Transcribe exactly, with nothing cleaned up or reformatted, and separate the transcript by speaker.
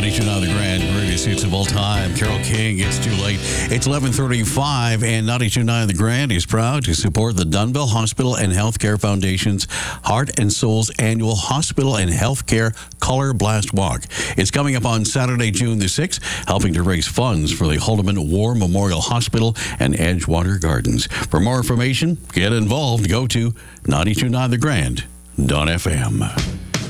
Speaker 1: ninety-two point nine The Grand, greatest hits of all time. Carole King, It's Too Late. It's eleven thirty-five, and ninety-two point nine The Grand is proud to support the Dunnville Hospital and Healthcare Foundation's Heart and Soul's annual Hospital and Healthcare Color Blast Walk. It's coming up on Saturday, June the sixth, helping to raise funds for the Haldimand War Memorial Hospital and Edgewater Gardens. For more information, get involved, go to ninety-two point nine the grand dot f m.